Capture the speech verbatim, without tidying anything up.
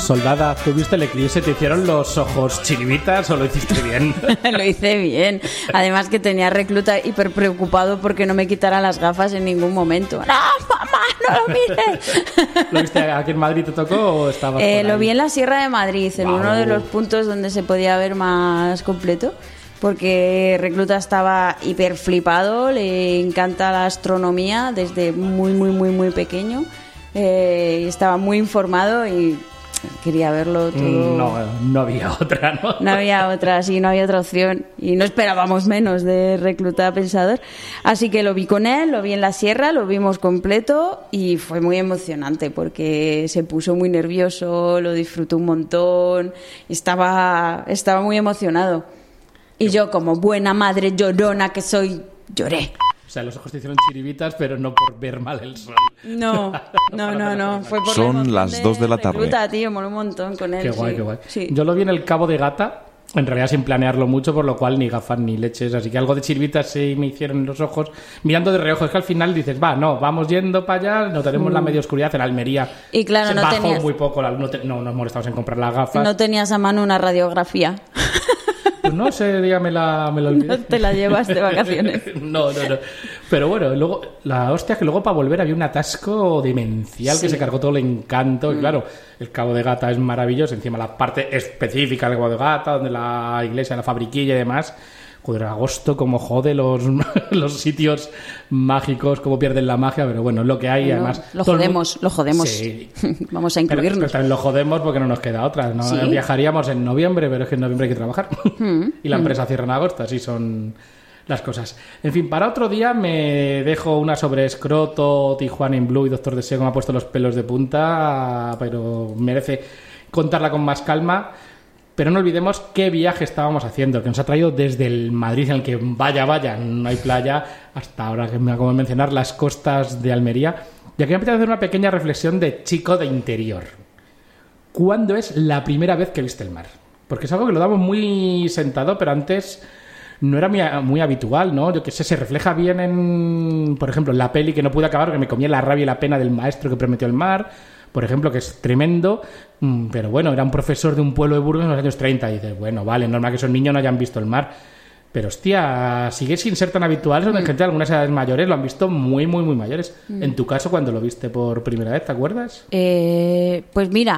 Soldada, ¿tuviste el eclipse? ¿Te hicieron los ojos chiribitas o lo hiciste bien? Lo hice bien. Además que tenía recluta hiper preocupado porque no me quitara las gafas en ningún momento. ¡No, mamá, no lo mires! ¿Lo viste aquí en Madrid te tocó o estabas eh, por ahí? Lo vi en la Sierra de Madrid, en Wow. uno de los puntos donde se podía ver más completo. Porque Recluta estaba hiper flipado, le encanta la astronomía desde muy, muy, muy, muy pequeño. Eh, estaba muy informado y quería verlo todo. No, no había otra, ¿no? No había otra, sí, no había otra opción. Y no esperábamos menos de Recluta Pensador. Así que lo vi con él, lo vi en la sierra, lo vimos completo y fue muy emocionante porque se puso muy nervioso, lo disfrutó un montón, estaba, estaba muy emocionado. Y yo, como buena madre llorona que soy, lloré. O sea, los ojos te hicieron chiribitas, pero no por ver mal el sol. No, no, no, no. Fue por Son la emoción las dos de la tarde. Recluta, tío, moló un montón con él. Qué guay, sí. qué guay. Sí. Yo lo vi en el Cabo de Gata, en realidad sin planearlo mucho, por lo cual ni gafas ni leches, así que algo de chiribitas sí me hicieron en los ojos, mirando de reojo. Es que al final dices, va, no, vamos yendo para allá, no tenemos la media oscuridad en Almería. Y claro, se no bajó tenías- muy poco, la- no, te- no nos molestamos en comprar las gafas. No tenías a mano una radiografía. Pues no sé, día me la, me la olvidé. No te la llevas de vacaciones. No, no, no. Pero bueno, luego, la hostia es que luego para volver había un atasco demencial que Sí. se cargó todo el encanto. Y claro, el Cabo de Gata es maravilloso. Encima la parte específica del Cabo de Gata, donde la iglesia, la fabriquilla y demás. Joder, agosto, como jode los, los sitios mágicos, como pierden la magia. Pero bueno, es lo que hay. Bueno, Además, lo todo el jodemos, mundo- lo jodemos. Sí. Vamos a Pero, pero incluirnos. también lo jodemos porque no nos queda otra, ¿no? Sí. Viajaríamos en noviembre, pero es que en noviembre hay que trabajar. Mm, Y la empresa cierra en agosto, así son las cosas. En fin, para otro día me dejo una sobre Escroto, Tijuana in Blue y Doctor Deseo, que me ha puesto los pelos de punta, pero merece contarla con más calma. Pero no olvidemos qué viaje estábamos haciendo, que nos ha traído desde el Madrid, en el que vaya, vaya, no hay playa, hasta ahora que me acabo de mencionar, las costas de Almería. Y aquí me apetece hacer una pequeña reflexión de chico de interior. ¿Cuándo es la primera vez que viste el mar? Porque es algo que lo damos muy sentado, pero antes no era muy, muy habitual, ¿no? Yo qué sé, se refleja bien en, por ejemplo, en la peli que no pude acabar, que me comía la rabia y la pena del maestro que prometió el mar, por ejemplo, que es tremendo, mm, pero bueno, era un profesor de un pueblo de Burgos en los años treinta, y dices, bueno, vale, normal que esos niños no hayan visto el mar, pero hostia, sigue sin ser tan habitual, donde gente de algunas edades mayores lo han visto muy, muy, muy mayores. En tu caso, cuando lo viste por primera vez, ¿te acuerdas? Eh, pues mira,